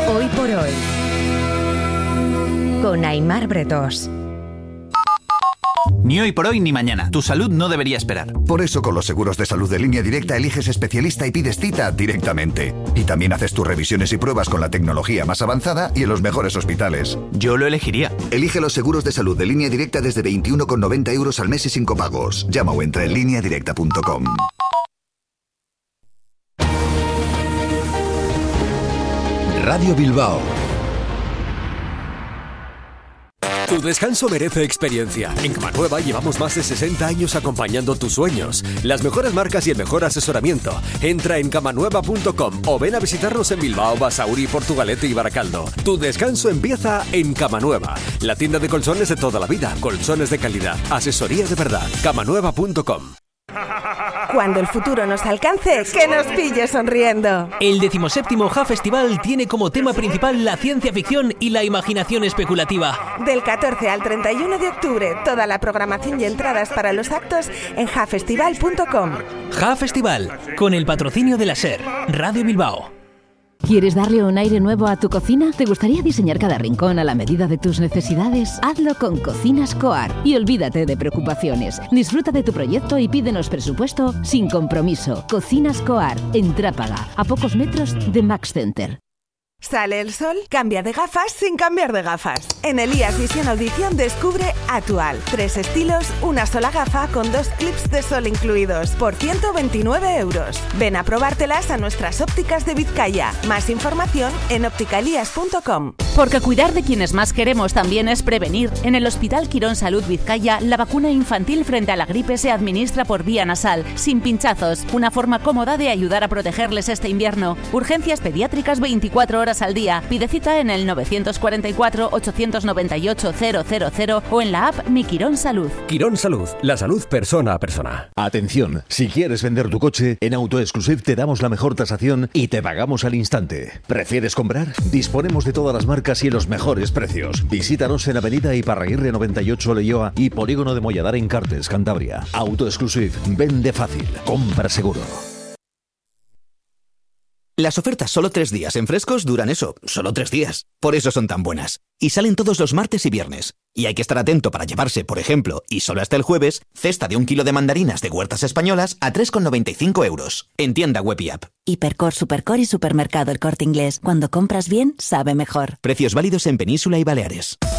Hoy por hoy, con Aimar Bretós. Ni hoy por hoy ni mañana. Tu salud no debería esperar. Por eso con los seguros de salud de Línea Directa eliges especialista y pides cita directamente. Y también haces tus revisiones y pruebas con la tecnología más avanzada y en los mejores hospitales. Yo lo elegiría. Elige los seguros de salud de Línea Directa desde 21,90 € al mes y sin copagos. Llama o entra en lineadirecta.com. Radio Bilbao. Tu descanso merece experiencia. En Camanueva llevamos más de 60 años acompañando tus sueños. Las mejores marcas y el mejor asesoramiento. Entra en camanueva.com o ven a visitarnos en Bilbao, Basauri, Portugalete y Baracaldo. Tu descanso empieza en Camanueva, la tienda de colchones de toda la vida. Colchones de calidad, asesoría de verdad. Camanueva.com. Cuando el futuro nos alcance, que nos pille sonriendo. El 17º JA Festival tiene como tema principal la ciencia ficción y la imaginación especulativa. Del 14 al 31 de octubre, toda la programación y entradas para los actos en jafestival.com. JA Festival, con el patrocinio de la SER, Radio Bilbao. ¿Quieres darle un aire nuevo a tu cocina? ¿Te gustaría diseñar cada rincón a la medida de tus necesidades? Hazlo con Cocinas Coar y olvídate de preocupaciones. Disfruta de tu proyecto y pídenos presupuesto sin compromiso. Cocinas Coar, en Trápaga, a pocos metros de Max Center. ¿Sale el sol? Cambia de gafas sin cambiar de gafas. En Elías Visión Audición descubre Atual. 3 estilos, una sola gafa con 2 clips de sol incluidos. Por 129 €. Ven a probártelas a nuestras ópticas de Vizcaya. Más información en opticalías.com. Porque cuidar de quienes más queremos también es prevenir. En el Hospital Quirón Salud Vizcaya, la vacuna infantil frente a la gripe se administra por vía nasal, sin pinchazos. Una forma cómoda de ayudar a protegerles este invierno. Urgencias pediátricas 24 horas al día. Pide cita en el 944-898-000 o en la app Mi Quirón Salud. Quirón Salud, la salud persona a persona. Atención, si quieres vender tu coche, en AutoExclusive te damos la mejor tasación y te pagamos al instante. ¿Prefieres comprar? Disponemos de todas las marcas y los mejores precios. Visítanos en Avenida Iparraguirre 98 Leioa y Polígono de Molladar en Cartes, Cantabria. AutoExclusive, vende fácil, compra seguro. Las ofertas solo 3 días en Frescos duran eso, solo 3 días. Por eso son tan buenas. Y salen todos los martes y viernes. Y hay que estar atento para llevarse, por ejemplo, y solo hasta el jueves, cesta de 1 kilo de mandarinas de huertas españolas a 3,95 €. En tienda web y app. Hipercor, Supercor y Supermercado El Corte Inglés. Cuando compras bien, sabe mejor. Precios válidos en Península y Baleares.